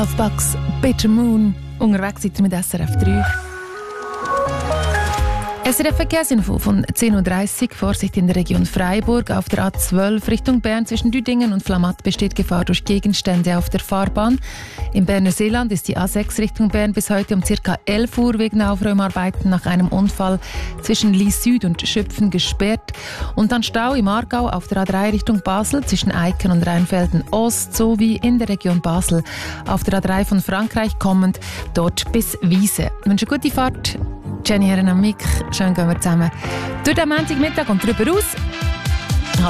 Auf Bugs Bitter Moon. Unterwegs seid ihr mit SRF 3. SRF Verkehrsinfo von 10.30 Uhr. Vorsicht in der Region Freiburg. Auf der A12 Richtung Bern zwischen Düdingen und Flamatt besteht Gefahr durch Gegenstände auf der Fahrbahn. Im Berner Seeland ist die A6 Richtung Bern bis heute um ca. 11 Uhr wegen Aufräumarbeiten nach einem Unfall zwischen Lies Süd und Schöpfen gesperrt. Und dann Stau im Aargau auf der A3 Richtung Basel zwischen Eiken und Rheinfelden Ost sowie in der Region Basel auf der A3 von Frankreich kommend dort bis Wiese. Ich wünsche gute Fahrt. Jenny, Herren und Mick, schön gehen wir zusammen durch den Montagmittag und darüber aus.